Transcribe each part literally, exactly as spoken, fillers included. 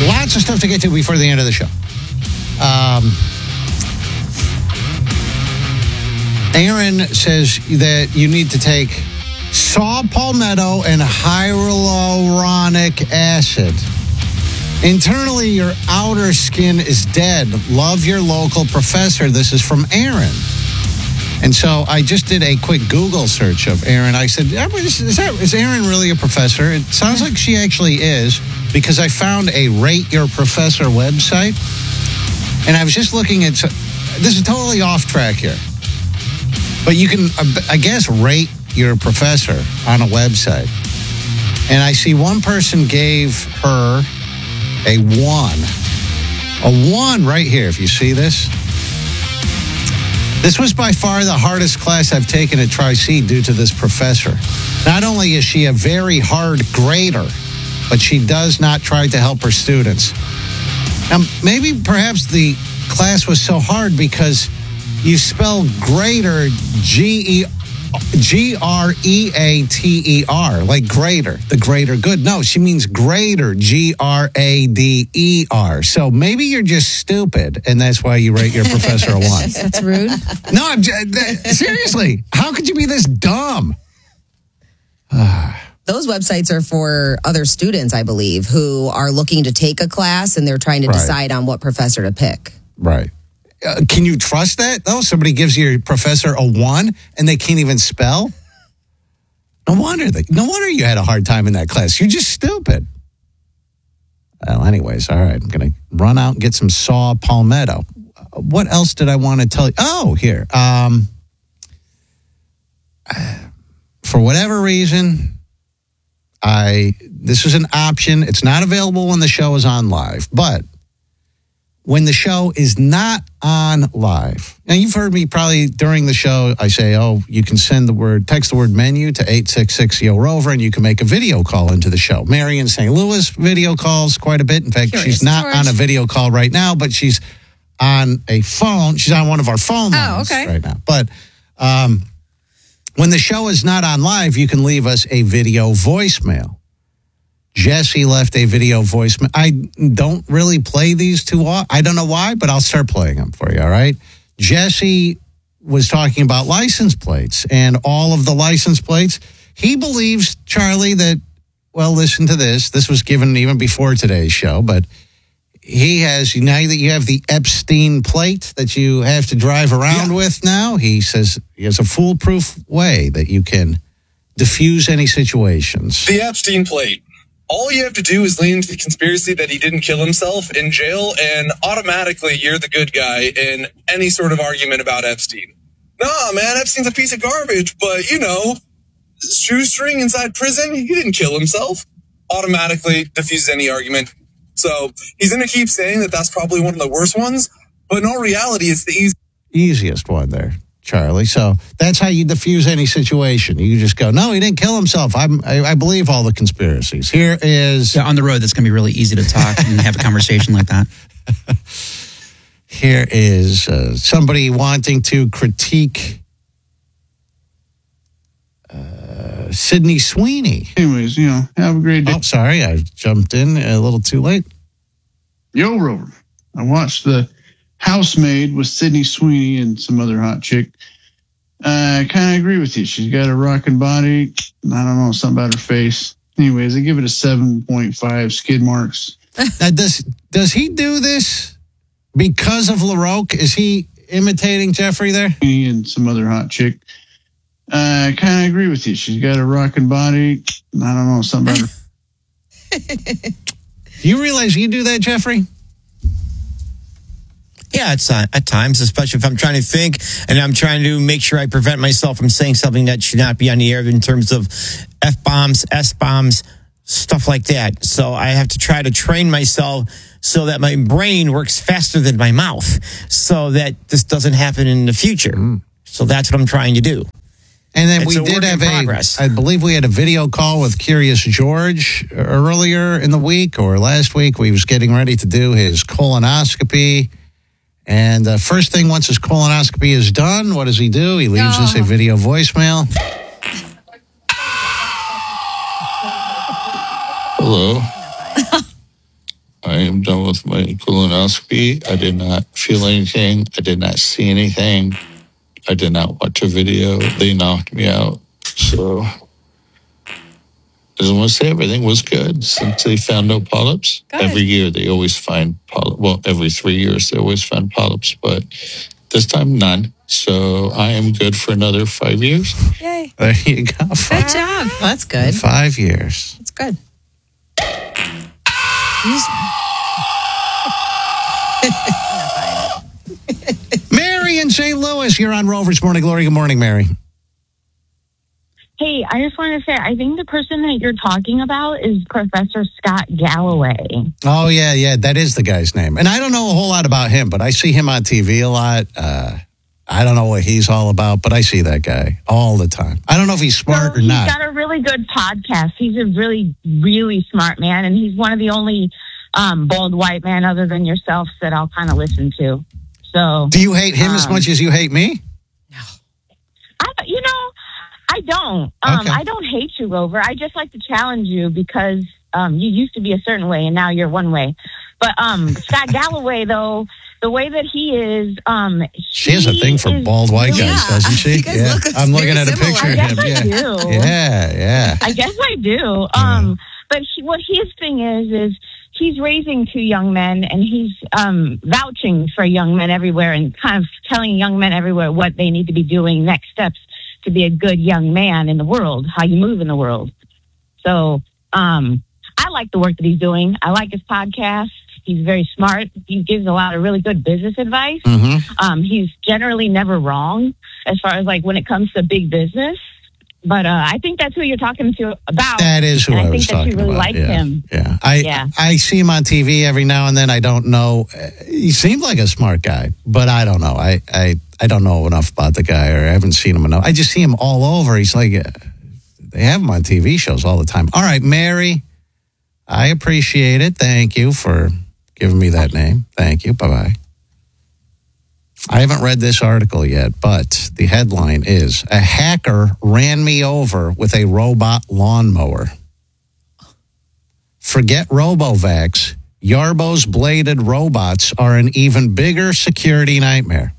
Lots of stuff to get to before the end of the show. Um, Aaron says that you need to take saw palmetto and hyaluronic acid. Internally, your outer skin is dead. Love your local professor. This is from Aaron. And so I just did a quick Google search of Aaron. I said, is, that, is Aaron really a professor? It sounds like she actually is, because I found a Rate Your Professor website. And I was just looking at, this is totally off track here. But you can, I guess, rate your professor on a website. And I see one person gave her a one. A one right here, if you see this. This was by far the hardest class I've taken at Tri-C due to this professor. Not only is she a very hard grader, but she does not try to help her students. Now, maybe perhaps the class was so hard because you spell grader G R E A T E R, like grader, the greater good. No, she means grader, G R A D E R. So maybe you're just stupid, and that's why you rate your professor a one. That's rude. No, I'm just, seriously, how could you be this dumb? Those websites are for other students, I believe, who are looking to take a class, and they're trying to Right. decide on what professor to pick. Right. Uh, can you trust that, though? Somebody gives your professor a one and they can't even spell? No wonder they, no wonder you had a hard time in that class. You're just stupid. Well, anyways, all right. I'm going to run out and get some saw palmetto. What else did I want to tell you? Oh, here. Um, for whatever reason, I this is an option. It's not available when the show is on live, but when the show is not on live. Now, you've heard me probably during the show, I say, oh, you can send the word, text the word menu to eight six six Y O Rover, and you can make a video call into the show. Mary in Saint Louis video calls quite a bit. In fact, Curious, she's not George. on a video call right now, but she's on a phone. She's on one of our phone lines Oh, okay. right now. But um, when the show is not on live, you can leave us a video voicemail. Jesse left a video voicemail. I don't really play these too often. I don't know why, but I'll start playing them for you, all right? Jesse was talking about license plates and all of the license plates. He believes, Charlie, that, well, listen to this. This was given even before today's show, but he has, now that you have the Epstein plate that you have to drive around Yeah. with now, he says he has a foolproof way that you can diffuse any situations. The Epstein plate. All you have to do is lean into the conspiracy that he didn't kill himself in jail, and automatically you're the good guy in any sort of argument about Epstein. Nah, man, Epstein's a piece of garbage, but, you know, shoestring inside prison, he didn't kill himself. Automatically diffuses any argument. So he's going to keep saying that that's probably one of the worst ones, but in all reality, it's the easiest. Easiest one there, Charlie. So that's how you diffuse any situation. You just go, no, he didn't kill himself. I'm, I, I believe all the conspiracies. Here is... Yeah, on the road, that's going to be really easy to talk and have a conversation like that. Here is uh, somebody wanting to critique uh, Sydney Sweeney. Anyways, you know, have a great day. Oh, sorry, I jumped in a little too late. Yo, Rover. I watched The Housemaid with Sydney Sweeney and some other hot chick. Uh, I kind of agree with you. She's got a rocking body. I don't know, something about her face. Anyways, I give it a seven point five skid marks. Now, does, does he do this because of LaRoque? Is he imitating Jeffrey there? And some other hot chick. Uh, I kind of agree with you. She's got a rocking body. I don't know, something about her. Do you realize you do that, Jeffrey? Yeah, it's uh, at times, especially if I'm trying to think and I'm trying to make sure I prevent myself from saying something that should not be on the air in terms of F-bombs, S-bombs, stuff like that. So I have to try to train myself so that my brain works faster than my mouth so that this doesn't happen in the future. Mm. So that's what I'm trying to do. And then It's we a did work in have progress. a, I believe we had a video call with Curious George earlier in the week or last week. We was getting ready to do his colonoscopy. And the first thing, once his colonoscopy is done, what does he do? He leaves Oh. us a video voicemail. Hello. I I am done with my colonoscopy. I did not feel anything. I did not see anything. I did not watch a video. They knocked me out. So I just want to say everything was good since they found no polyps. Good. Every year they always find polyps. Well, every three years they always find polyps, but this time none. So I am good for another five years. Yay. There you go. Good Five, job. That's good. five years. That's good. Mary in Saint Louis, you're on Rover's Morning Glory. Good morning, Mary. Hey, I just wanted to say, I think the person that you're talking about is Professor Scott Galloway. Oh, yeah, yeah, that is the guy's name. And I don't know a whole lot about him, but I see him on T V a lot. Uh, I don't know what he's all about, but I see that guy all the time. I don't know if he's smart so or not. He's got a really good podcast. He's a really, really smart man, and he's one of the only um, bald white men other than yourself that I'll kind of listen to. So, Do you hate him um, as much as you hate me? I, you know, I don't. Um, Okay. I don't hate you, Rover. I just like to challenge you because um, you used to be a certain way, and now you're one way. But um, Scott Galloway, though, the way that he is, um, She has a thing for bald white guys, Yeah. doesn't she? You guys look I'm looking very at a similar. picture I of guess him. I yeah. do. yeah, yeah. I guess I do. Um, but he, what his thing is is he's raising two young men, and he's um, vouching for young men everywhere, and kind of telling young men everywhere what they need to be doing, next steps to be a good young man in the world, how you move in the world. So um, I like the work that he's doing. I like his podcast. He's very smart. He gives a lot of really good business advice. Mm-hmm. Um, he's generally never wrong as far as like when it comes to big business. But uh, I think that's who you're talking to about. That is who and I, I think was that talking you really about. like yeah. him. Yeah, I Yeah. I see him on T V every now and then. I don't know. He seemed like a smart guy, but I don't know. I I, I don't know enough about the guy, or I haven't seen him enough. I just see him all over. He's like, uh, they have him on T V shows all the time. All right, Mary, I appreciate it. Thank you for giving me that name. Thank you. Bye bye. I haven't read this article yet, but the headline is, a hacker ran me over with a robot lawnmower. Forget RoboVax. Yarbo's bladed robots are an even bigger security nightmare.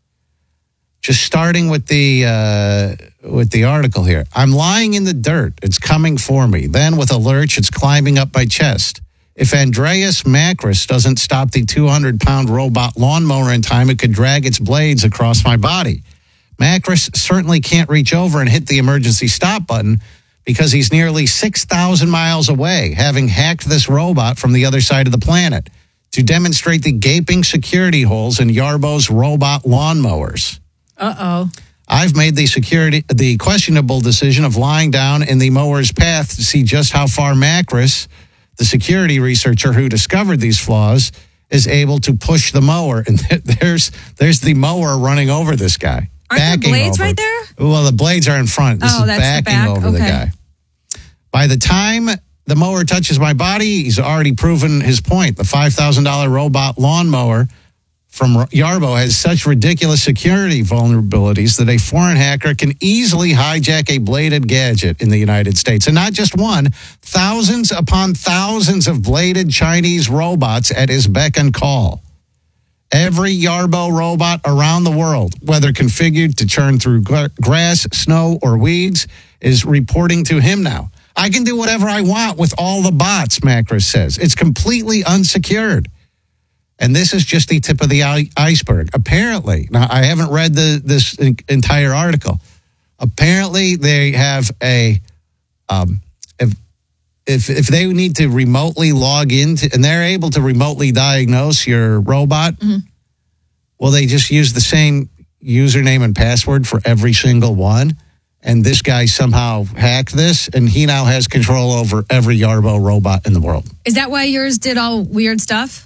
Just starting with the uh, with the article here. I'm lying in the dirt. It's coming for me. Then with a lurch, it's climbing up my chest. If Andreas Macris doesn't stop the two hundred pound robot lawnmower in time, it could drag its blades across my body. Macris certainly can't reach over and hit the emergency stop button because he's nearly six thousand miles away, having hacked this robot from the other side of the planet to demonstrate the gaping security holes in Yarbo's robot lawnmowers. Uh-oh. I've made the security, the questionable decision of lying down in the mower's path to see just how far Macris, the security researcher who discovered these flaws, is able to push the mower. And there's there's the mower running over this guy. Aren't there blades over. right there? Well, the blades are in front. This Oh, is that's the backing back? over the Okay. guy. By the time the mower touches my body, he's already proven his point. The five thousand dollars robot lawnmower from Yarbo has such ridiculous security vulnerabilities that a foreign hacker can easily hijack a bladed gadget in the United States. And not just one, thousands upon thousands of bladed Chinese robots at his beck and call. Every Yarbo robot around the world, whether configured to churn through gra- grass, snow, or weeds, is reporting to him now. I can do whatever I want with all the bots, Macris says. It's completely unsecured. And this is just the tip of the iceberg. Apparently, now I haven't read the, this entire article. Apparently, they have a, um, if, if if they need to remotely log into, and they're able to remotely diagnose your robot, Mm-hmm. well, they just use the same username and password for every single one. And this guy somehow hacked this, and he now has control over every Yarbo robot in the world. Is that why yours did all weird stuff?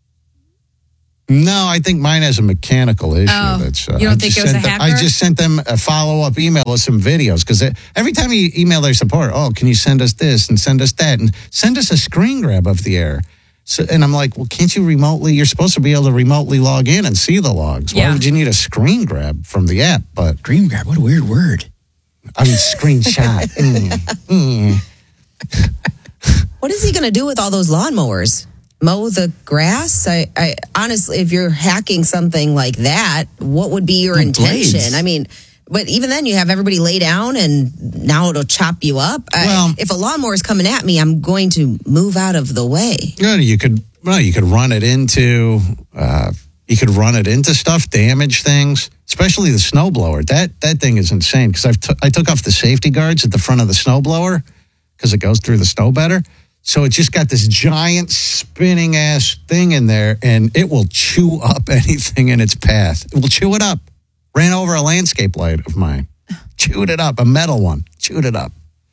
No, I think mine has a mechanical issue. Oh, that's, uh, you don't I think just it was sent a them- I hacker? just sent them a follow-up email with some videos because every time you email their support, oh, can you send us this and send us that and send us a screen grab of the error? So, and I'm like, well, can't you remotely? You're supposed to be able to remotely log in and see the logs. Why Yeah. would you need a screen grab from the app? But Screen grab, what a weird word. I mean, screenshot. mm, mm. What is he going to do with all those lawnmowers? mow the grass? I, I honestly, if you're hacking something like that, what would be your The intention? blades. I mean, but even then, you have everybody lay down, and now it'll chop you up. Well- I, if a lawnmower is coming at me, I'm going to move out of the way. Yeah, you could. Well, you could run it into. Uh, you could run it into stuff, damage things, especially the snowblower. That that thing is insane because I t- I took off the safety guards at the front of the snowblower because it goes through the snow better. So it just got this giant spinning ass thing in there, and it will chew up anything in its path. It will chew it up. Ran over a landscape light of mine, chewed it up, a metal one, chewed it up.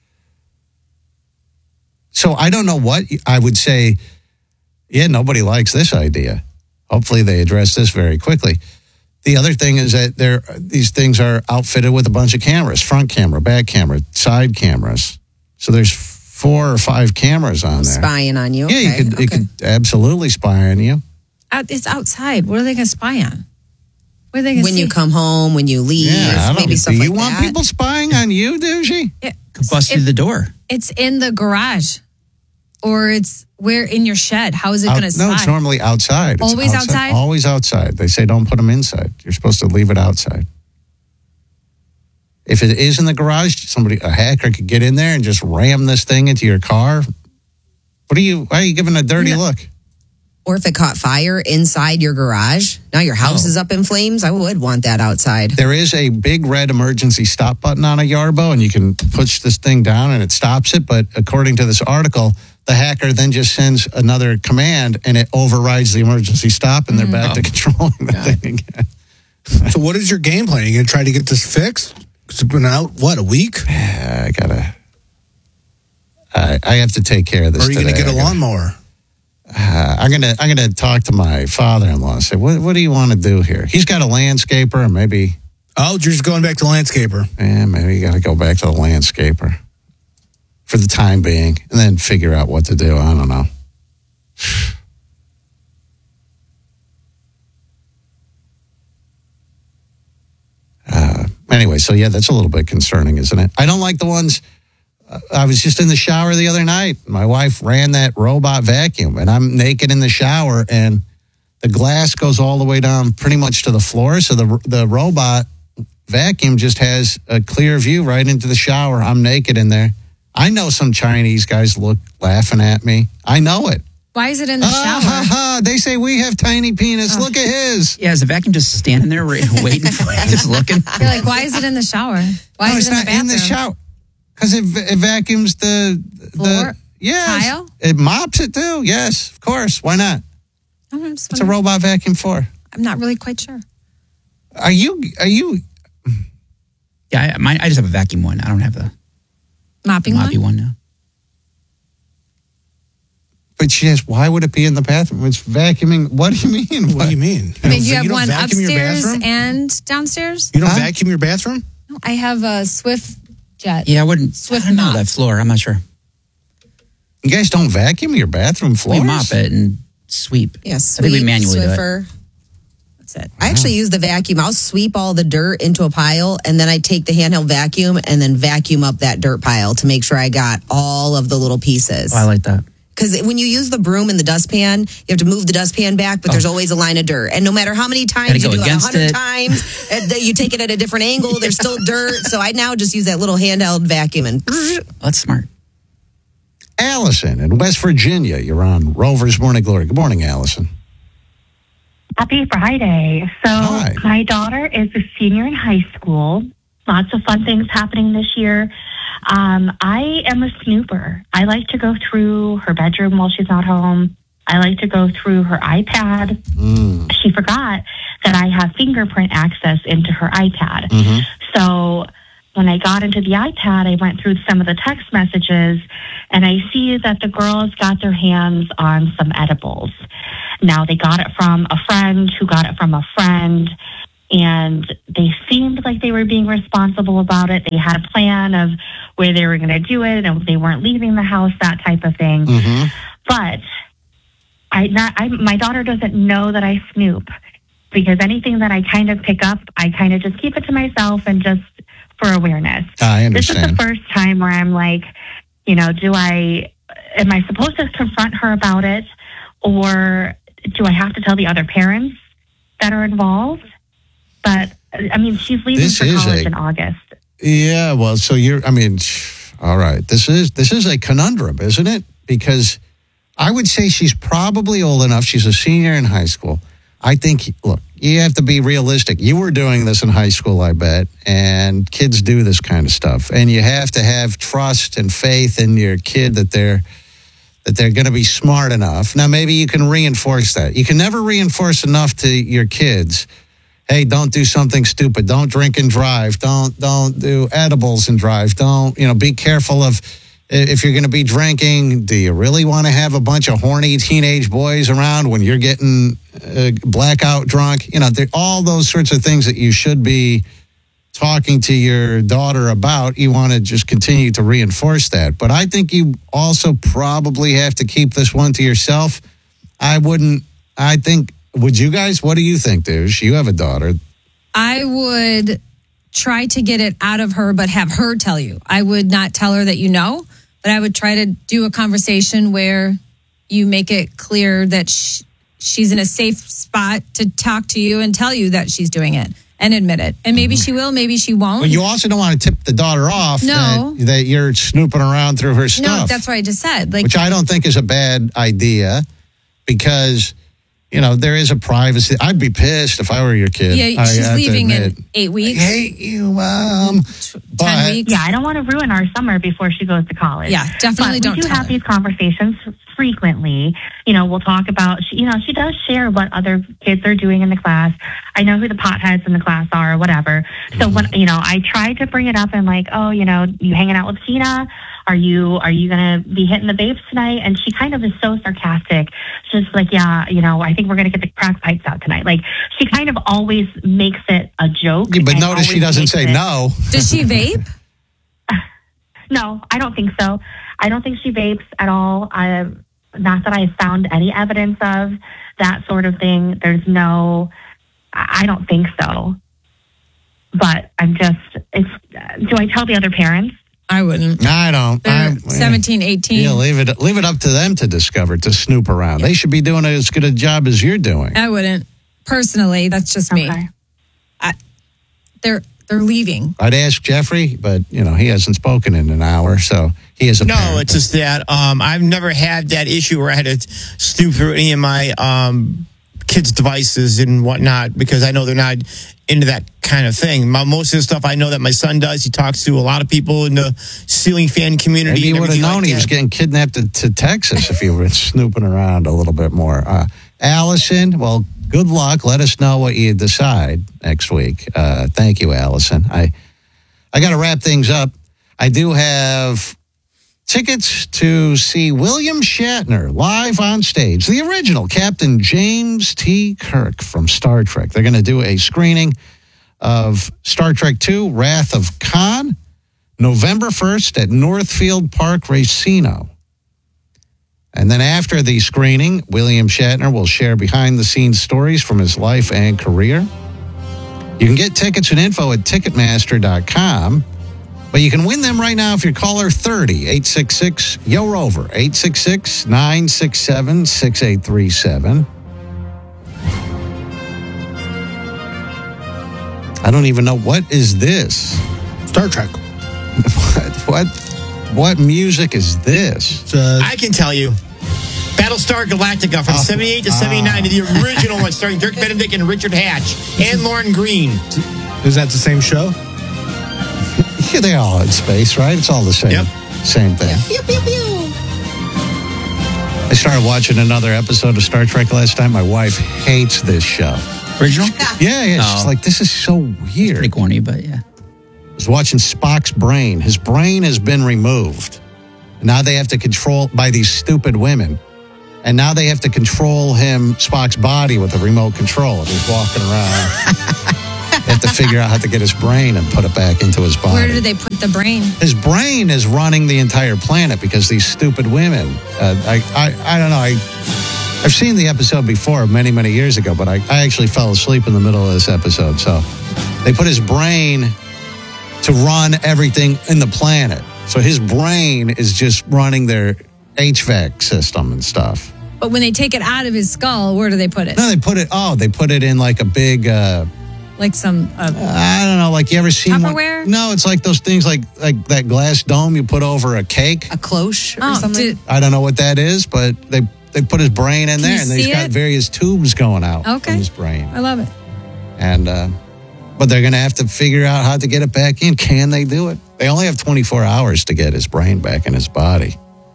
So I don't know what I would say. Yeah, nobody likes this idea. Hopefully they address this very quickly. The other thing is that there these things are outfitted with a bunch of cameras, front camera, back camera, side cameras. So there's four or five cameras on there. Spying on you. Yeah, Okay, you could okay. it could absolutely spy on you. Out, it's outside. What are they going to spy on? What are they going to When see? you come home, when you leave, Yeah, I don't maybe stuff do like you want that. people spying on you, Dougie? It- Could bust it- through the door. It's in the garage, or it's where in your shed. How is it Out- going to spy? no, it's normally outside. It's Always outside? Always outside. They say don't put them inside. You're supposed to leave it outside. If it is in the garage, somebody, a hacker could get in there and just ram this thing into your car. What are you, why are you giving a dirty look? Or if it caught fire inside your garage, now your house Oh. is up in flames. I would want that outside. There is a big red emergency stop button on a Yarbo, and you can push this thing down and it stops it. But according to this article, the hacker then just sends another command and it overrides the emergency stop, and they're back to controlling the thing again. So what is your game plan? Are you going to try to get this fixed? It's been out, what, a week? Yeah, I gotta. I I have to take care of this. Or are you going to today. get a I gotta- lawnmower? Uh, I'm gonna I'm gonna talk to my father-in-law and say, what what do you want to do here? He's got a landscaper, or maybe Oh, you're just going back to landscaper. yeah, maybe you got to go back to the landscaper for the time being, and then figure out what to do. I don't know. Uh, anyway, so yeah, that's a little bit concerning, isn't it? I don't like the ones. uh, I was just in the shower the other night. My wife ran that robot vacuum, and I'm naked in the shower, and the glass goes all the way down pretty much to the floor. So the the robot vacuum just has a clear view right into the shower. I'm naked in there. I know some Chinese guys look laughing at me. I know it. Why is it in the Ah, ha, shower? ha. They say we have tiny penis. Look at his. Yeah, is the vacuum just standing there wait- waiting for you, just looking? You're like, why is it in the shower? Why no, is it's it in not the bathroom? in the shower because it, it vacuums the Floor? the yes. Tile? It mops it too. Yes, of course. Why not? I'm, just It's a wondering. robot vacuum for. I'm not really quite sure. Are you? Are you? Yeah, I, mine, I just have a vacuum one. I don't have the Mopping moppy one? one now. But she asked, why would it be in the bathroom? It's vacuuming. What do you mean? What do you mean? I mean, don't- you have don't one vacuum your upstairs bathroom? and downstairs? You don't Huh? vacuum your bathroom? No, I have a Swift Jet. Yeah, I wouldn't. Swift I don't know mop. that floor. I'm not sure. You guys don't vacuum your bathroom floors? We mop it and sweep. Yes, I think we manually do it. Swiffer. That's it. I actually use the vacuum. I'll sweep all the dirt into a pile, and then I take the handheld vacuum and then vacuum up that dirt pile to make sure I got all of the little pieces. Oh, I like that. Because when you use the broom and the dustpan, you have to move the dustpan back, but there's always a line of dirt. And no matter how many times Gotta you go do it, a against hundred it. times, uh, that you take it at a different angle, there's still dirt. So I now just use that little handheld vacuum and Oh, that's smart. Allison in West Virginia. You're on Rover's Morning Glory. Good morning, Allison. Happy Friday. So Hi. my daughter is a senior in high school. Lots of fun things happening this year. Um, I am a snooper. I like to go through her bedroom while she's not home. I like to go through her iPad. Mm. She forgot that I have fingerprint access into her iPad. Mhm. So when I got into the iPad, I went through some of the text messages, and I see that the girls got their hands on some edibles. Now, they got it from a friend who got it from a friend, and they seemed like they were being responsible about it. They had a plan of where they were going to do it, and they weren't leaving the house, that type of thing. Mm-hmm. But I, not, I, my daughter doesn't know that I snoop, because anything that I kind of pick up, I kind of just keep it to myself and just for awareness. I This is understand. the first time where I'm like, you know, do I, am I supposed to confront her about it? or do I have to tell the other parents that are involved? But I mean, she's leaving This for is college a- in August. Yeah, well, so you're, I mean, all right. This is this is a conundrum, isn't it? Because I would say she's probably old enough. She's a senior in high school. I think, look, you have to be realistic. You were doing this in high school, I bet, and kids do this kind of stuff. And you have to have trust and faith in your kid that they're that they're going to be smart enough. Now, maybe you can reinforce that. You can never reinforce enough to your kids. Hey, don't do something stupid. Don't drink and drive. Don't don't do edibles and drive. Don't, you know, be careful of if you're going to be drinking. Do you really want to have a bunch of horny teenage boys around when you're getting uh, blackout drunk? You know, there- all those sorts of things that you should be talking to your daughter about. You want to just continue to reinforce that. But I think you also probably have to keep this one to yourself. I wouldn't, I think, would you guys, what do you think, Douche? You have a daughter. I would try to get it out of her, but have her tell you. I would not tell her that you know, but I would try to do a conversation where you make it clear that sh- she's in a safe spot to talk to you and tell you that she's doing it and admit it. And maybe she will, maybe she won't. But you also don't want to tip the daughter off No. that, that you're snooping around through her stuff. No, that's what I just said. Like, which I don't think is a bad idea because, you know, there is a privacy. I'd be pissed if I were your kid. yeah, I she's have to leaving admit. in eight weeks. I hate you, Mom. But ten weeks. Yeah, I don't want to ruin our summer before she goes to college. Yeah, definitely but don't we do tell have her. these conversations frequently. You know, we'll talk about, she, you know, she does share what other kids are doing in the class. I know who the potheads in the class are or whatever. So when, you know, I try to bring it up and like, oh, you know, you hanging out with Sheena? Are you, are you going to be hitting the vapes tonight? And she kind of is so sarcastic. She's just like, yeah, you know, I think we're going to get the crack pipes out tonight. Like, she kind of always makes it a joke. Yeah, but and notice she always doesn't makes say it- no. Does she vape? No, I don't think so. I don't think she vapes at all. I, not that I found any evidence of that sort of thing. There's no, I I don't think so. But I'm just, it's, do I tell the other parents? I wouldn't. I don't. They're I'm- seventeen, eighteen. Yeah, leave it leave it up to them to discover, to snoop around. They should be doing as good a job as you're doing. I wouldn't. Personally, that's just me. Okay. I, they're they're leaving. I'd ask Jeffrey, but you know he hasn't spoken in an hour, so he is a No, parent. it's just that um, I've never had that issue where I had to snoop through any of my um, kids' devices and whatnot because I know they're not into that kind of thing. My, most of the stuff I know that my son does, he talks to a lot of people in the ceiling fan community. Maybe you and would have everything known like he was that. getting kidnapped to, to Texas if you were snooping around a little bit more. Uh, Allison, well, good luck. Let us know what you decide next week. Uh, thank you, Allison. I I got to wrap things up. I do have tickets to see William Shatner live on stage, the original Captain James T. Kirk from Star Trek. They're going to do a screening of Star Trek two, Wrath of Khan, November first at Northfield Park Racino. And then after the screening, William Shatner will share behind-the-scenes stories from his life and career. You can get tickets and info at Ticketmaster dot com. But you can win them right now if you're caller thirty, eight six six, Y O ROVER, eight six six, nine six seven, six eight three seven. I don't even know, what is this? Star Trek. What what, what music is this? It's, uh, I can tell you. Battlestar Galactica from Oh, seventy-eight to seventy-nine, the original one starring Dirk Benedict and Richard Hatch and Lauren Green. is that the same show? Yeah, they're all in space, right? It's all the same, Yep. same thing. I started watching another episode of Star Trek last night. My wife hates this show. Original? Yeah, yeah. She's Oh. like, this is so weird. Pretty corny, but yeah. I was watching Spock's brain. His brain has been removed. Now they have to control by these stupid women. And now they have to control him, Spock's body, with a remote control. And he's walking around. They have to figure out how to get his brain and put it back into his body. Where do they put the brain? His brain is running the entire planet because these stupid women. Uh, I, I, I don't know. I, I've seen the episode before many, many years ago, but I, I actually fell asleep in the middle of this episode. So they put his brain to run everything in the planet. So his brain is just running their H V A C system and stuff. But when they take it out of his skull, where do they put it? No, they put it. Oh, they put it in like a big. Uh, like some. Uh, I don't know. Like you ever seen Tupperware? One? No, it's like those things like like that glass dome you put over a cake. A cloche or Oh, something? did- I don't know what that is, but they they put his brain in Can there, you and he's see got it? various tubes going out Okay. from his brain. I love it. And uh, but they're going to have to figure out how to get it back in. Can they do it? They only have twenty-four hours to get his brain back in his body.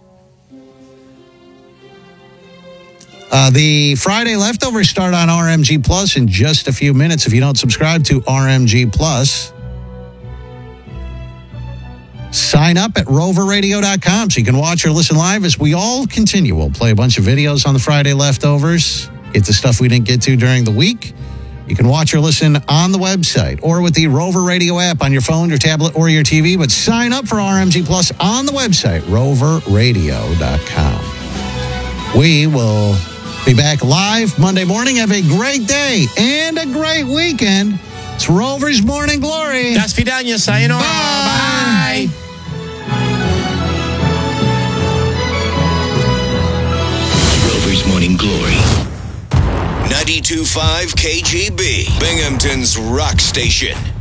Uh, the Friday leftovers start on R M G Plus in just a few minutes. If you don't subscribe to R M G Plus, sign up at rover radio dot com so you can watch or listen live as we all continue. We'll play a bunch of videos on the Friday leftovers, get the stuff we didn't get to during the week. You can watch or listen on the website or with the Rover Radio app on your phone, your tablet, or your T V. But sign up for R M G Plus on the website, rover radio dot com. We will be back live Monday morning. Have a great day and a great weekend. It's Rover's Morning Glory. Do svidaniya. Sayonara. Bye. Rover's Morning Glory. ninety-two point five K G B, Binghamton's rock station.